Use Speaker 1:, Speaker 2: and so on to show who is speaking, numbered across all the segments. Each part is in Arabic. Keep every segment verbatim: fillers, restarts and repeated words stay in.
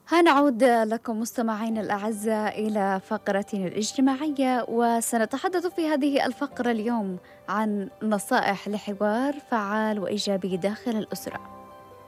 Speaker 1: هنعود لكم مستمعينا الأعزاء إلى فقرتنا الاجتماعية، وسنتحدث في هذه الفقرة اليوم عن نصائح لحوار فعال وإيجابي داخل الأسرة،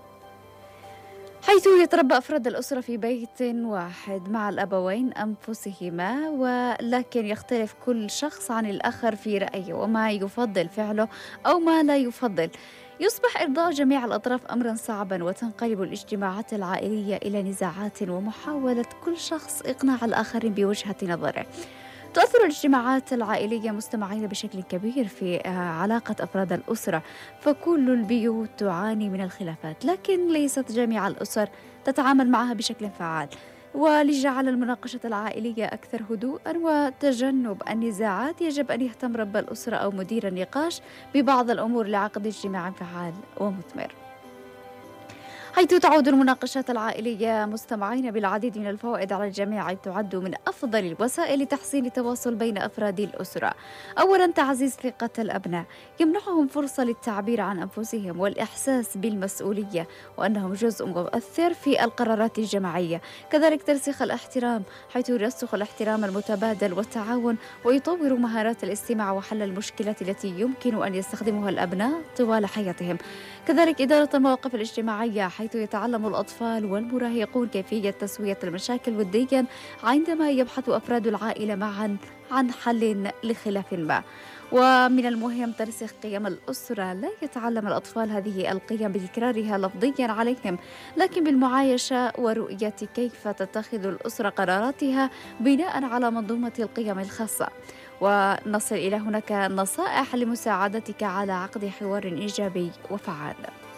Speaker 1: حيث يتربى أفراد الأسرة في بيت واحد مع الأبوين أنفسهما، ولكن يختلف كل شخص عن الآخر في رأيه وما يفضل فعله أو ما لا يفضل. يصبح إرضاء جميع الأطراف أمرا صعبا، وتنقلب الاجتماعات العائلية إلى نزاعات ومحاولة كل شخص إقناع الآخرين بوجهة نظره. تؤثر الاجتماعات العائلية مستمعين بشكل كبير في آه، علاقة أفراد الأسرة، فكل البيوت تعاني من الخلافات، لكن ليست جميع الأسر تتعامل معها بشكل فعال. ولجعل المناقشة العائلية أكثر هدوءا وتجنب النزاعات، يجب أن يهتم رب الأسرة أو مدير النقاش ببعض الأمور لعقد اجتماع فعال ومثمر، حيث تعود المناقشات العائلية مستمعين بالعديد من الفوائد على الجميع، تعد من أفضل الوسائل لتحسين التواصل بين أفراد الأسرة. أولا، تعزيز ثقة الأبناء، يمنحهم فرصة للتعبير عن أنفسهم والإحساس بالمسؤولية وأنهم جزء مؤثر في القرارات الجماعية. كذلك ترسيخ الاحترام، حيث يرسخ الاحترام المتبادل والتعاون، ويطور مهارات الاستماع وحل المشكلات التي يمكن أن يستخدمها الأبناء طوال حياتهم. كذلك إدارة المواقف الاجتماعية، حيث يتعلم الأطفال والمراهقون كيفية تسوية المشاكل وديا عندما يبحث أفراد العائلة معا عن حل لخلاف ما. ومن المهم ترسيخ قيم الأسرة، لا يتعلم الأطفال هذه القيم بتكرارها لفظيا عليهم، لكن بالمعايشة ورؤية كيف تتخذ الأسرة قراراتها بناء على منظومة القيم الخاصة. ونصل إلى هناك نصائح لمساعدتك على عقد حوار إيجابي وفعال.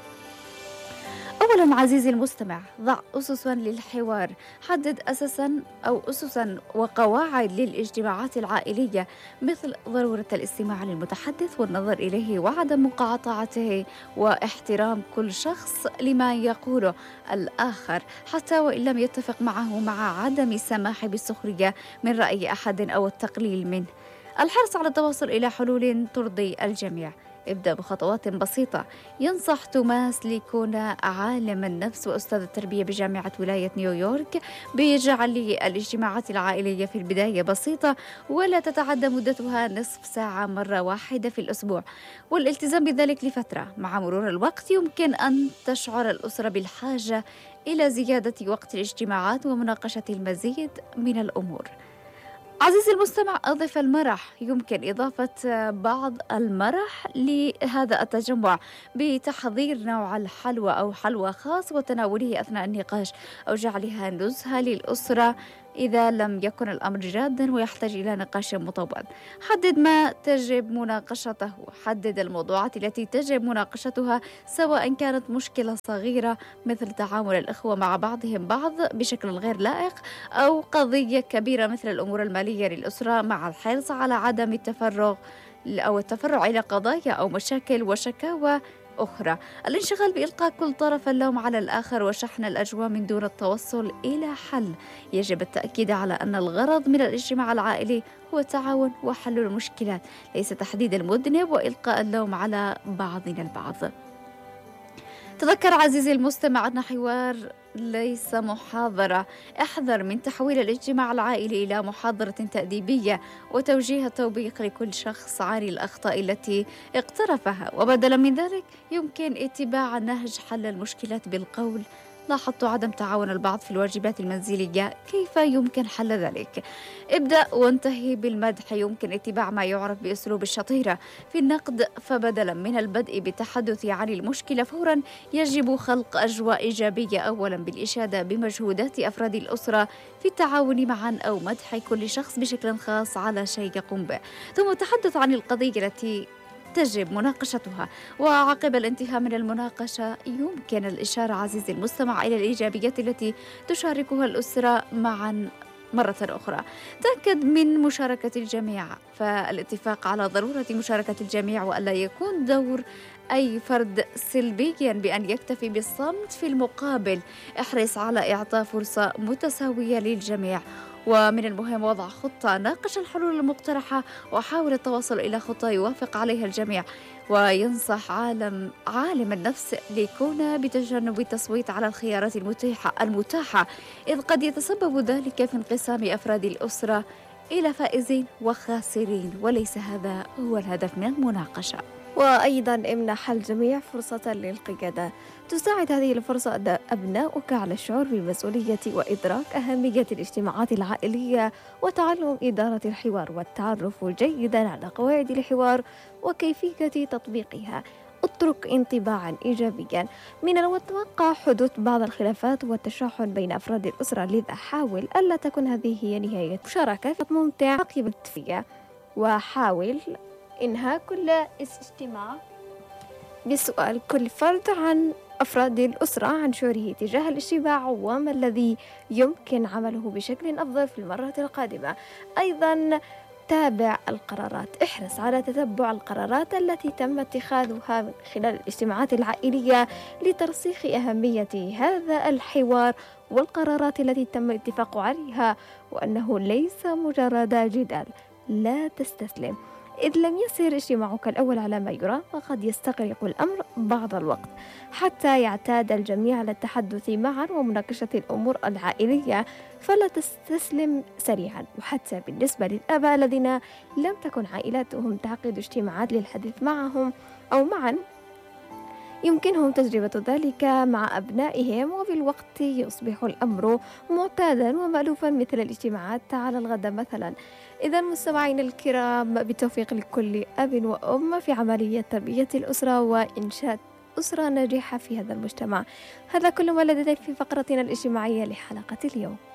Speaker 1: أولاً عزيزي المستمع، ضع أسساً للحوار، حدد أسساً أو أسساً وقواعد للاجتماعات العائلية، مثل ضرورة الاستماع للمتحدث والنظر إليه وعدم مقاطعته، واحترام كل شخص لما يقوله الآخر حتى وإن لم يتفق معه، مع عدم السماح بالسخرية من رأي أحد أو التقليل منه. الحرص على التوصل إلى حلول ترضي الجميع، ابدأ بخطوات بسيطة. ينصح توماس ليكون عالم النفس وأستاذ التربية بجامعة ولاية نيويورك بجعل الاجتماعات العائلية في البداية بسيطة، ولا تتعدى مدتها نصف ساعة مرة واحدة في الأسبوع، والالتزام بذلك لفترة. مع مرور الوقت يمكن أن تشعر الأسرة بالحاجة إلى زيادة وقت الاجتماعات ومناقشة المزيد من الأمور. عزيزي المستمع، أضف المرح، يمكن إضافة بعض المرح لهذا التجمع بتحضير نوع الحلوى أو حلوى خاص وتناوله أثناء النقاش، أو جعلها نزهة للأسرة إذا لم يكن الأمر جادا ويحتاج إلى نقاش مطول. حدد ما تجب مناقشته، حدد الموضوعات التي تجب مناقشتها، سواء كانت مشكلة صغيرة مثل تعامل الإخوة مع بعضهم بعض بشكل غير لائق، أو قضية كبيرة مثل الأمور المالية للأسرة، مع الحرص على عدم التفرغ أو التفرع إلى قضايا أو مشاكل وشكاوى أخرى. الانشغال بإلقاء كل طرف اللوم على الآخر وشحن الأجواء من دون التوصل إلى حل. يجب التأكيد على أن الغرض من الاجتماع العائلي هو التعاون وحل المشكلات، ليس تحديد المذنب وإلقاء اللوم على بعضنا البعض. تذكر عزيزي المستمع أن حوار ليس محاضرة. احذر من تحويل الاجتماع العائلي إلى محاضرة تأديبية وتوجيه التوبيخ لكل شخص عن الأخطاء التي اقترفها، وبدلا من ذلك يمكن اتباع نهج حل المشكلات بالقول: لاحظت عدم تعاون البعض في الواجبات المنزلية، كيف يمكن حل ذلك؟ ابدأ وانتهي بالمدح. يمكن اتباع ما يعرف بأسلوب الشطيرة في النقد، فبدلا من البدء بالتحدث عن المشكلة فورا، يجب خلق أجواء إيجابية، أولا بالإشادة بمجهودات أفراد الأسرة في التعاون معا، أو مدح كل شخص بشكل خاص على شيء يقوم به، ثم التحدث عن القضية التي تجب مناقشتها. وعقب الانتهاء من المناقشة يمكن الإشارة عزيزي المستمع إلى الإيجابيات التي تشاركها الأسرة معا مرة أخرى. تأكد من مشاركة الجميع، فالاتفاق على ضرورة مشاركة الجميع وألا يكون دور أي فرد سلبيا بأن يكتفي بالصمت. في المقابل احرص على إعطاء فرصة متساوية للجميع، ومن المهم وضع خطة، ناقش الحلول المقترحة وحاول التوصل إلى خطة يوافق عليها الجميع. وينصح عالم عالم النفس ليكون بتجنب التصويت على الخيارات المتاحة المتاحة إذ قد يتسبب ذلك في انقسام أفراد الأسرة إلى فائزين وخاسرين، وليس هذا هو الهدف من المناقشة.
Speaker 2: وأيضا امنح الجميع فرصة للقيادة. تساعد هذه الفرصة أد- أبناؤك على الشعور بالمسؤولية وإدراك أهمية الاجتماعات العائلية وتعلم إدارة الحوار والتعرف جيدا على قواعد الحوار وكيفية تطبيقها. اترك انطباعا إيجابيا. من المتوقع حدوث بعض الخلافات والتشاحن بين أفراد الأسرة، لذا حاول ألا تكون هذه هي نهاية مشاركة ممتعة عقب فيها. وحاول إنهاء كل اجتماع بسؤال كل فرد عن أفراد الأسرة عن شعوره تجاه الاجتماع وما الذي يمكن عمله بشكل أفضل في المرة القادمة. أيضا تابع القرارات. احرص على تتبع القرارات التي تم اتخاذها من خلال الاجتماعات العائلية لترسيخ أهمية هذا الحوار والقرارات التي تم الاتفاق عليها، وأنه ليس مجرد جدال. لا تستسلم. إذ لم يسر اجتماعك الأول على ما يرام فقد يستغرق الأمر بعض الوقت حتى يعتاد الجميع على التحدث معا ومناقشة الأمور العائلية، فلا تستسلم سريعا. وحتى بالنسبة للآباء الذين لم تكن عائلاتهم تعقد اجتماعات للحديث معهم أو معا، يمكنهم تجربة ذلك مع أبنائهم، وفي الوقت يصبح الأمر معتادا ومألوفا مثل الاجتماعات على الغداء مثلا. إذا مستمعين الكرام، بالتوفيق لكل أب وأم في عملية تربية الأسرة وإنشاء أسرة ناجحة في هذا المجتمع. هذا كل ما لدينا في فقرتنا الاجتماعية لحلقة اليوم.